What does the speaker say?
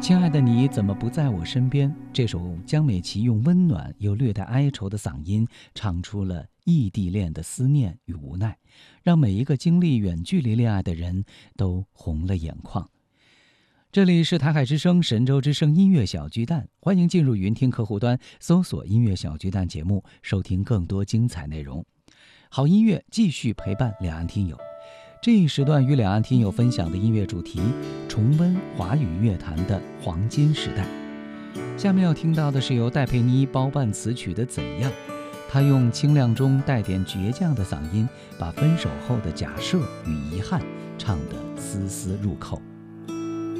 亲爱的，你怎么不在我身边？这首江美琪用温暖又略带哀愁的嗓音，唱出了异地恋的思念与无奈，让每一个经历远距离恋爱的人都红了眼眶。这里是台海之声神州之声音乐小巨蛋，欢迎进入云听客户端，搜索音乐小巨蛋节目，收听更多精彩内容。好音乐继续陪伴两岸听友。这一时段与两岸听友分享的音乐主题，重温华语乐坛的黄金时代。下面要听到的是由戴佩妮包办词曲的《怎样》，她用清亮中带点倔强的嗓音，把分手后的假设与遗憾唱得丝丝入扣。